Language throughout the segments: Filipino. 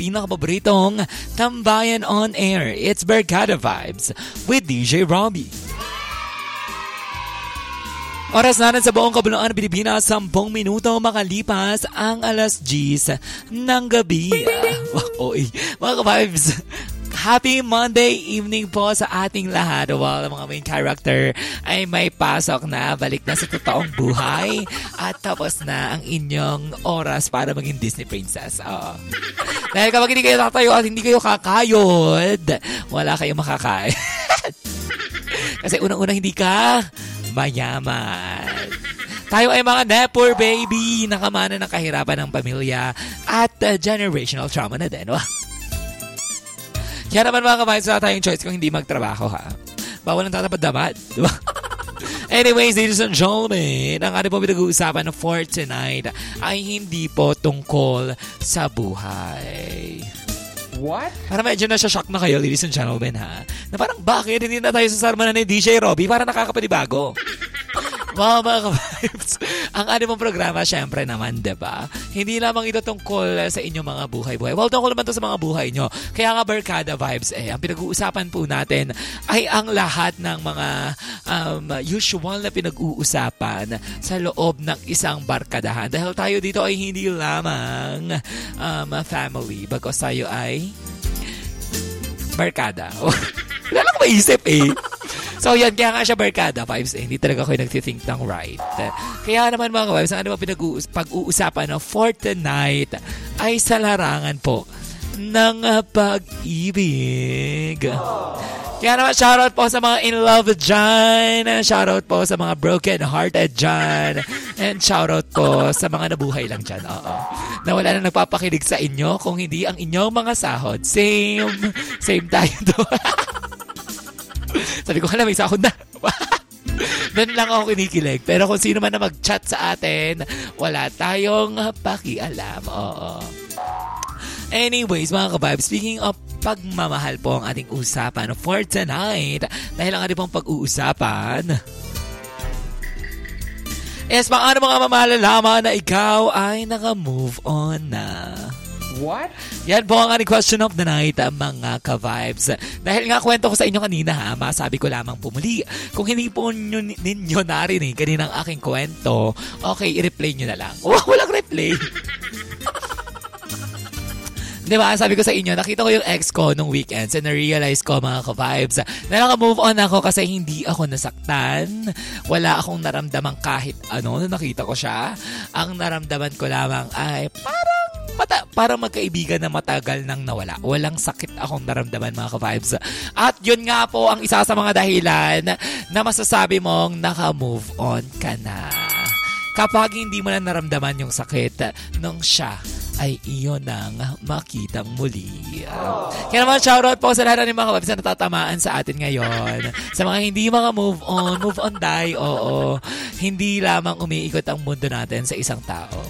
pinakapaboritong tambayan on air. It's Barkada Vibes with DJ Robbie. Oras natin sa buong kabuluan Pilipinas, 10 minuto makalipas ang alas 10 ng gabi. Mga ka-vibes, happy Monday evening po sa ating lahat. While ang mga main character ay may pasok na, balik na sa totoong buhay at tapos na ang inyong oras para maging Disney princess. Dahil kapag hindi kayo tatayo at hindi kayo kakayod, wala kayong makakain. Kasi unang-unang hindi ka mayaman. Tayo ay mga Nepor baby, nakamana ng kahirapan ng pamilya at generational trauma na din. Kaya naman mga kamayan, sa tayong choice kung hindi magtrabaho ha. Bawal ang tatapad-damad. Diba? Anyways, ladies and gentlemen, ang ating po pinag-uusapan for tonight ay hindi po tungkol sa buhay. What? Para medyo na-shock na kayo, ladies and gentlemen, ha? Na parang bakit hindi na tayo sa sarmanan ni DJ Robbie para nakakapanibago? Mga ka-vibes, ang ating mong programa, syempre naman, diba? Hindi lamang ito tungkol sa inyong mga buhay-buhay. Well, tungkol naman ito sa mga buhay nyo. Kaya nga Barkada Vibes, ang pinag-uusapan po natin ay ang lahat ng mga usual na pinag-uusapan sa loob ng isang barkadahan. Dahil tayo dito ay hindi lamang family, bagos tayo ay barkada. Wala lang maisip So yan, kaya nga siya Barkada Vibes hindi talaga ako nagtithink ng right. Kaya naman mga vibes, ang ano ba pag-uusapan na for tonight ay sa larangan po ng pag-ibig. Kaya naman shoutout po sa mga in love dyan, shoutout po sa mga broken hearted dyan, and shoutout po sa mga nabuhay lang dyan. Na wala na nagpapakilig sa inyo kung hindi ang inyong mga sahod. Same tayo doon. Sabi ko, may sahod na. Doon lang ako kinikilig. Pero kung sino man na mag-chat sa atin, wala tayong pakialam. Anyways, mga ka-vibe, speaking of pagmamahal po ang ating usapan for tonight, dahil ang ating pong pag-uusapan is paano mga malalaman na ikaw ay naka-move on na. What? Yan po ang ating question of the night, mga ka-vibes. Dahil nga kwento ko sa inyo kanina, masabi ko lamang pumuli. Kung hindi po ninyo narinig kaninang aking kwento, okay, i-replay nyo na lang. Walang replay. Diba, sabi ko sa inyo, nakita ko yung ex ko nung weekends and na-realize ko, mga ka-vibes, na naka-move on ako kasi hindi ako nasaktan. Wala akong naramdaman kahit ano na nakita ko siya. Ang naramdaman ko lamang ay parang magkaibigan na matagal nang nawala. Walang sakit akong naramdaman, mga ka-vibes. At yun nga po ang isa sa mga dahilan na masasabi mong naka-move on ka na. Kapag hindi mo na naramdaman yung sakit nung siya ay iyon nang makitang muli. Kaya naman, shoutout po sa lahat ng mga kababs na natatamaan sa atin ngayon. Sa mga hindi move on die, oo. Hindi lamang umiikot ang mundo natin sa isang tao.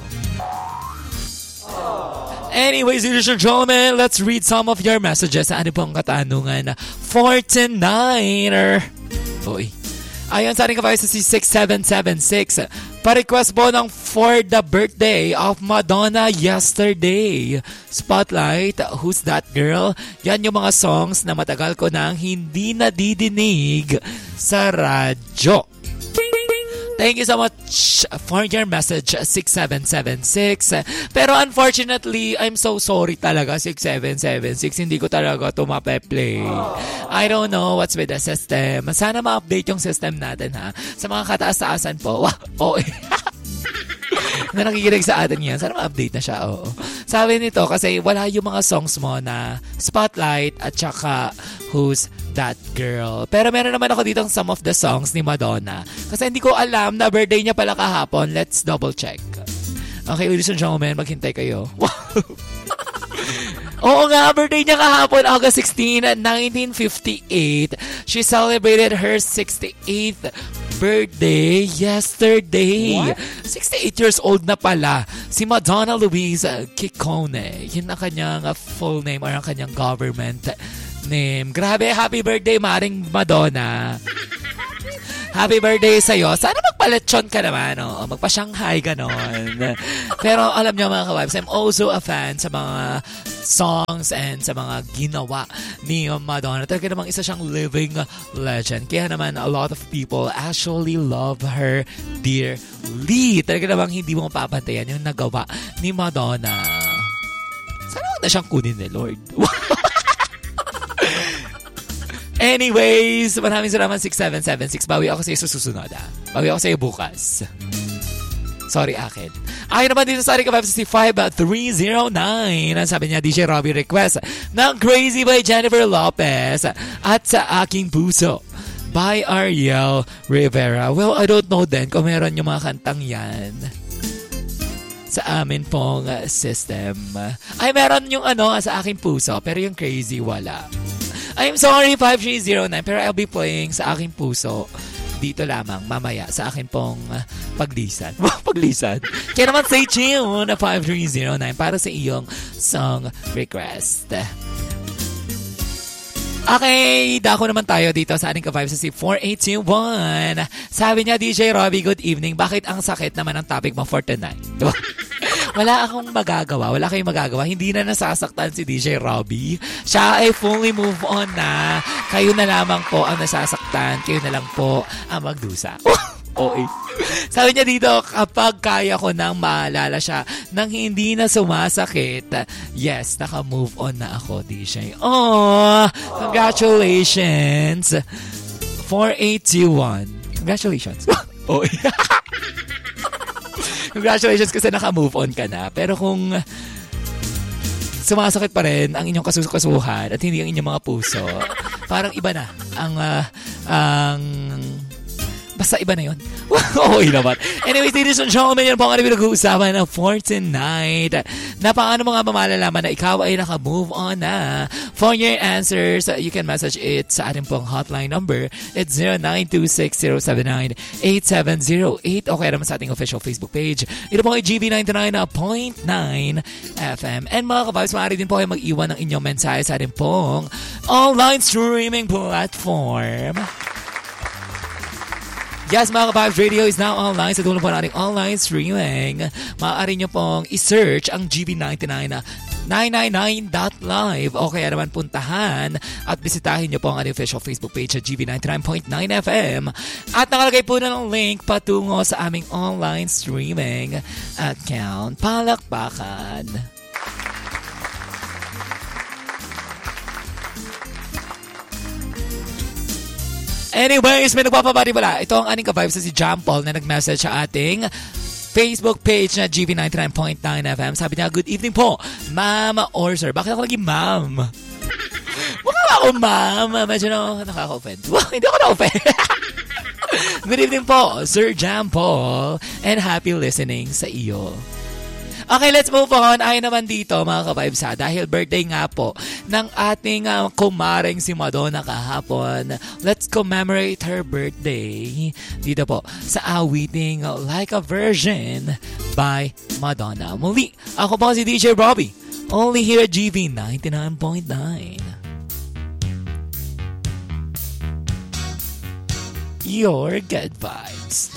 Anyways, ladies and gentlemen, let's read some of your messages sa ano pong katanungan for tonight. Ayon sa ating kabayo sa si 6776, pa-request po ng For the Birthday of Madonna Yesterday. Spotlight, Who's That Girl? Yan yung mga songs na matagal ko nang hindi nadidinig sa radyo. Thank you so much for your message, 6776. Pero unfortunately, I'm so sorry talaga, 6776. Hindi ko talaga ito mape-play. I don't know what's with the system. Sana ma-update yung system natin, ha? Sa mga kataas-taasan po. Na nakikinig sa atin yan. Sana ma-update na siya, oo. Sabi nito, kasi wala yung mga songs mo na Spotlight at saka Who's That Girl. Pero meron naman ako dito some of the songs ni Madonna. Kasi hindi ko alam na birthday niya pala kahapon. Let's double check. Okay, ladies and gentlemen, maghintay kayo. Oo nga, birthday niya kahapon, August 16, 1958. She celebrated her 68th birthday yesterday. What? 68 years old na pala. Si Madonna Louise Ciccone. Yun ang kanyang full name or ang kanyang government name. Grabe, happy birthday, Maring Madonna. Happy birthday sa'yo. Sana magpa-lechon ka naman, no? Magpa-Shanghai, ganon. Pero alam niyo mga ka-vibes, I'm also a fan sa mga songs and sa mga ginawa ni Madonna. Talaga namang isa siyang living legend. Kaya naman, a lot of people actually love her dearly. Talaga namang hindi mo papantayan yung nagawa ni Madonna. Sana huwag na siyang kunin ni Lord. Anyways, maraming salamat 6776. Bawi ako sa iyo sa susunod. Bawi ako sa iyo bukas. Sorry akin. Ayon naman dito sa ating ka-vibes si 5309. Ang sabi niya, DJ Robbie request ng Crazy by Jennifer Lopez at Sa Aking Puso by Ariel Rivera. Well, I don't know din kung meron yung mga kantang yan sa amin pong system. Ay, meron yung Sa Aking Puso, pero yung Crazy wala. I'm sorry, 5309, pero I'll be playing Sa Aking Puso dito lamang mamaya sa akin pong paglisan. Paglisan. Kaya naman stay tuned na 5309 para sa iyong song request. Okay, dako naman tayo dito sa ating ka-vibes sa si 4821. Sabi niya, DJ Robbie, good evening. Bakit ang sakit naman ang topic mo for tonight? Diba? Wala akong magagawa. Wala kayong magagawa. Hindi na nasasaktan si DJ Robbie. Siya ay fully move on na. Kayo na lamang po ang nasasaktan. Kayo na lang po ang magdusa. Okay. Sabi niya dito, kapag kaya ko nang maalala siya nang hindi na sumasakit, yes, naka-move on na ako, DJ. Oh, congratulations. 4821. Congratulations. Okay. Congratulations kasi naka-move on ka na. Pero kung sumasakit pa rin ang inyong kasusuhan at hindi ang inyong mga puso, parang iba na ang basta iba na yun. Okay naman. Anyways, ladies and gentlemen, yan po ang pinag-uusapan ng for tonight. Na paano mo nga malalaman na ikaw ay naka-move on na? For your answers, you can message it sa ating pong hotline number. It's 0926-079-8708 o kaya naman sa ating official Facebook page. Ito po ay GB99.9 FM. And mga kababs, maaari din po kayo mag-iwan ng inyong mensahe sa ating pong online streaming platform. Yes, mga ka-Vibes Radio is now online sa tulong po nating online streaming. Maaari nyo pong i-search ang GB99.999.live o kaya naman puntahan at bisitahin nyo po ang ating official Facebook page sa GB99.9 FM. At nakalagay po na ng link patungo sa aming online streaming account. Palakpakan! Anyways, may nagpapabati pala. Ito ang aning ka-vibes sa si John Paul na nag-message sa ating Facebook page na GB99.9 FM. Sabi niya, good evening po, ma'am or sir. Bakit ako lagi ma'am? Mukha ba ako ma'am? Medyo nakaka-offend. Hindi ako na-offend. Good evening po, Sir John Paul. And happy listening sa iyo. Okay, let's move on. Ay naman dito mga ka-vibes dahil birthday nga po ng ating kumaring si Madonna kahapon. Let's commemorate her birthday dito po sa awiting Like a Virgin by Madonna. Muli, ako po si DJ Robbie, only here at GV 99.9. Your good vibes.